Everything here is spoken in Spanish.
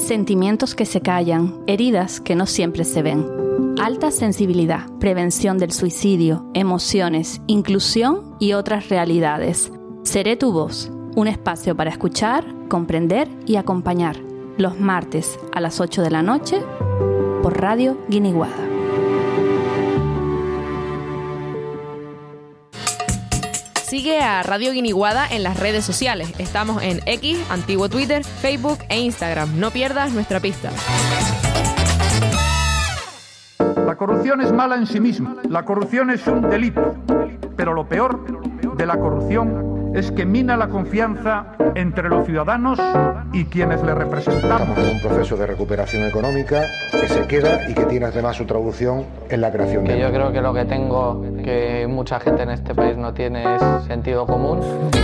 Sentimientos que se callan, heridas que no siempre se ven. Alta sensibilidad, prevención del suicidio, emociones, inclusión y otras realidades. Seré tu voz, un espacio para escuchar, comprender y acompañar. Los martes a las 8 de la noche por Radio Guiniguada. Sigue a Radio Guiniguada en las redes sociales. Estamos en X, antiguo Twitter, Facebook e Instagram. No pierdas nuestra pista. La corrupción es mala en sí misma. La corrupción es un delito. Pero lo peor de la corrupción es que mina la confianza entre los ciudadanos y quienes le representamos. Estamos en un proceso de recuperación económica que se queda y que tiene además su traducción en la creación de... Yo creo que lo que tengo, que mucha gente en este país no tiene, es sentido común.